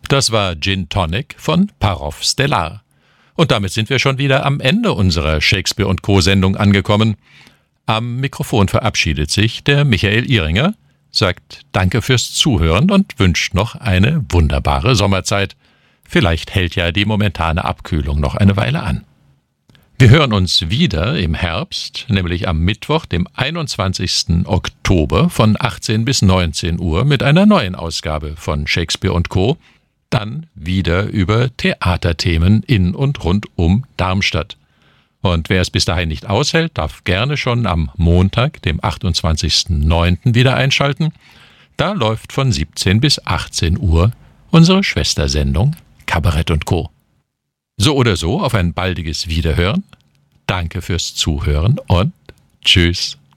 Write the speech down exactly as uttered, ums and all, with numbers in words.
Das war Gin Tonic von Parov Stellar. Und damit sind wir schon wieder am Ende unserer Shakespeare und Co. Sendung angekommen. Am Mikrofon verabschiedet sich der Michael Ihringer, sagt Danke fürs Zuhören und wünscht noch eine wunderbare Sommerzeit. Vielleicht hält ja die momentane Abkühlung noch eine Weile an. Wir hören uns wieder im Herbst, nämlich am Mittwoch, dem einundzwanzigsten Oktober von achtzehn bis neunzehn Uhr mit einer neuen Ausgabe von Shakespeare und Co. Dann wieder über Theaterthemen in und rund um Darmstadt. Und wer es bis dahin nicht aushält, darf gerne schon am Montag, dem achtundzwanzigsten neunten wieder einschalten. Da läuft von siebzehn bis achtzehn Uhr unsere Schwestersendung Kabarett und Co. So oder so auf ein baldiges Wiederhören. Danke fürs Zuhören und tschüss.